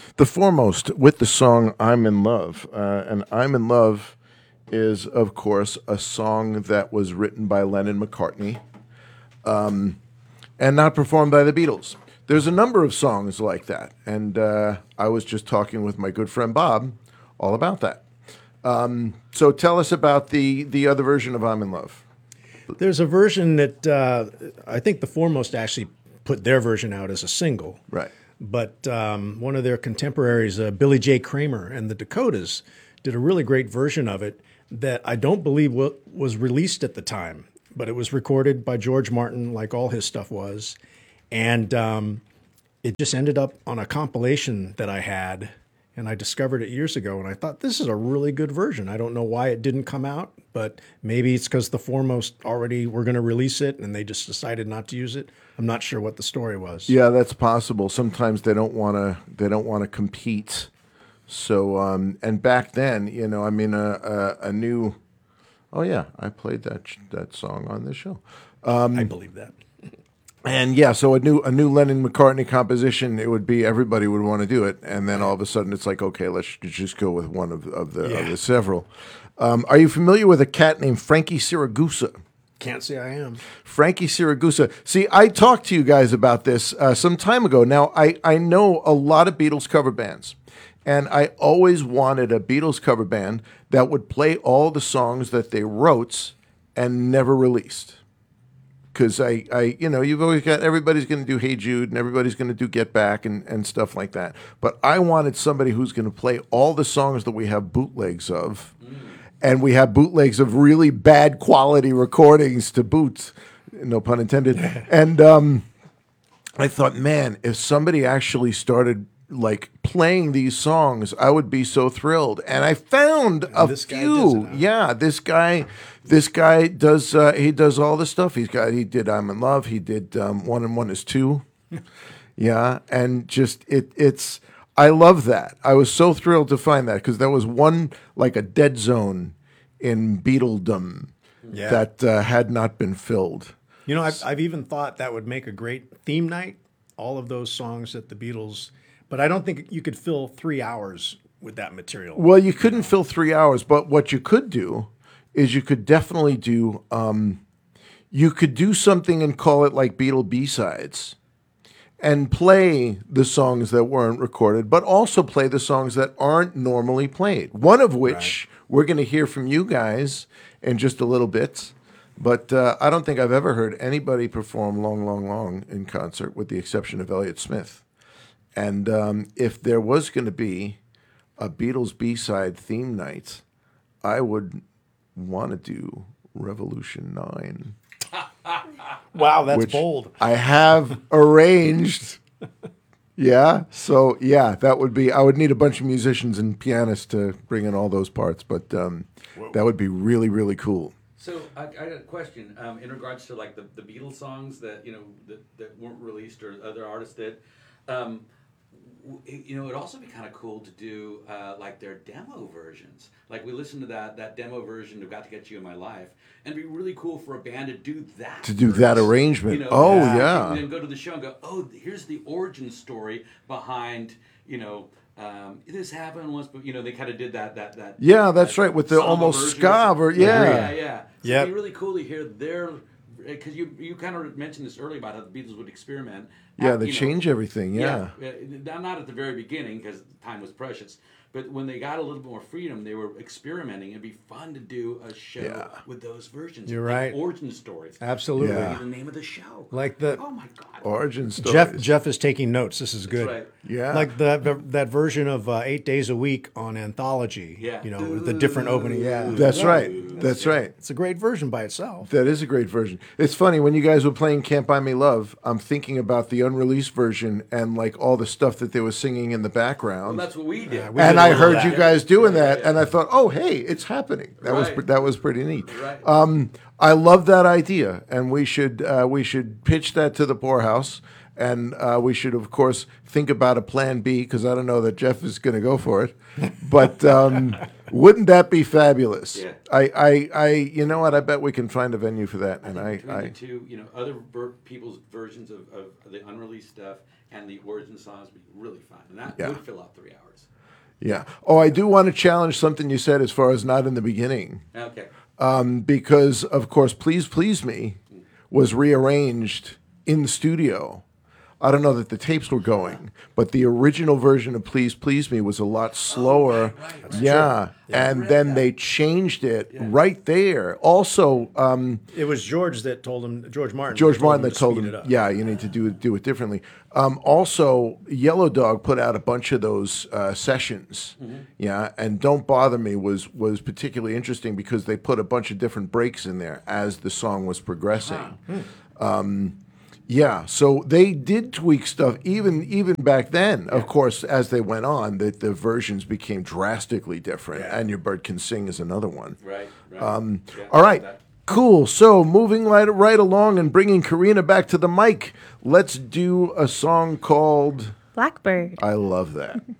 The Foremost with the song I'm in Love. And I'm in Love is, of course, a song that was written by Lennon McCartney and not performed by the Beatles. There's a number of songs like that. And I was just talking with my good friend Bob all about that. So tell us about the other version of I'm in Love. There's a version that I think the Foremost actually put their version out as a single. Right. But one of their contemporaries, Billy J. Kramer and the Dakotas, did a really great version of it that I don't believe was released at the time. But it was recorded by George Martin, like all his stuff was. And it just ended up on a compilation that I had. And I discovered it years ago, and I thought, this is a really good version. I don't know why it didn't come out, but maybe it's because the Foremost already were going to release it, and they just decided not to use it. I'm not sure what the story was. Yeah, that's possible. Sometimes they don't want to. They don't want to compete. So, and back then, I mean, a new. Oh yeah, I played that song on this show. I believe that. And yeah, so a new Lennon McCartney composition, it would be everybody would want to do it, and then all of a sudden it's like, okay, let's just go with one of the several. Are you familiar with a cat named Frankie Siragusa? Can't say I am. Frankie Siragusa. See, I talked to you guys about this some time ago. Now, I know a lot of Beatles cover bands, and I always wanted a Beatles cover band that would play all the songs that they wrote and never released. Because you've always got, everybody's going to do Hey Jude and everybody's going to do Get Back and stuff like that. But I wanted somebody who's going to play all the songs that we have bootlegs of. And we have bootlegs of really bad quality recordings to boot, no pun intended. And I thought, man, if somebody actually started like playing these songs, I would be so thrilled. And I found a few. Yeah, this guy does he does all the stuff. He did I'm in Love. He did 1 and 1 is 2. Yeah, and just it's I love that. I was so thrilled to find that because there was one like a dead zone in Beatledom that had not been filled. You know, I've even thought that would make a great theme night. All of those songs that the Beatles. But I don't think you could fill 3 hours with that material. Well, you couldn't fill 3 hours, but what you could do is you could definitely do you could do something and call it like Beatle B-sides and play the songs that weren't recorded, but also play the songs that aren't normally played. One of which we're going to hear from you guys in just a little bit. But I don't think I've ever heard anybody perform Long, Long, Long in concert with the exception of Elliott Smith. And if there was going to be a Beatles B-side theme night, I would want to do Revolution 9. Wow, that's bold. I have arranged. Yeah, so yeah, that would be, I would need a bunch of musicians and pianists to bring in all those parts, but that would be really, really cool. So I got a question in regards to like the Beatles songs that that weren't released or other artists did. It'd also be kind of cool to do like their demo versions. Like we listened to that demo version of "Got to Get You in My Life," and it'd be really cool for a band to do that. To do that arrangement. Yeah. And then go to the show and go, oh, here's the origin story behind this happened once, but they kind of did that. Yeah, that's right, with the almost ska or yeah. So it'd be really cool to hear their. Because you kind of mentioned this earlier about how the Beatles would experiment. Yeah, they change everything, Not at the very beginning, because time was precious. But when they got a little bit more freedom, they were experimenting. It'd be fun to do a show with those versions. You're right. Origin stories. Absolutely. That would be the name of the show. Like oh my God. Origin stories. Jeff is taking notes. This is good. That's right. Yeah. Like that version of 8 Days a Week on Anthology. Yeah. With the different opening. Yeah. That's right. That's right. It's a great version by itself. That is a great version. It's funny, when you guys were playing Can't Buy Me Love, I'm thinking about the unreleased version and like all the stuff that they were singing in the background. Well, that's what we did. And I heard you guys doing that, and I thought, oh, hey, it's happening. That was pretty neat. Right. I love that idea, and we should pitch that to the poorhouse, and we should, of course, think about a plan B, because I don't know that Jeff is going to go for it. But Wouldn't that be fabulous? Yeah. You know what? I bet we can find a venue for that. And Between the two, other people's versions of the unreleased stuff and the origin songs would be really fun, and that would fill out 3 hours. yeah. Oh, I do want to challenge something you said as far as not in the beginning, Okay. because of course, "Please Please Me" was rearranged in the studio. I don't know that the tapes were going, but the original version of "Please Please Me" was a lot slower. right. Yeah, and then they changed it right there. Also, It was George that told him, George Martin. that told speed him, it up. yeah, you need to do it differently. Also, Yellow Dog put out a bunch of those sessions, yeah, and "Don't Bother Me" was particularly interesting because they put a bunch of different breaks in there as the song was progressing. Yeah, so they did tweak stuff even back then. Of course, as they went on, the versions became drastically different. Yeah. And Your Bird Can Sing is another one. Right. All right, cool. So moving right along and bringing Karina back to the mic, let's do a song called Blackbird. I love that.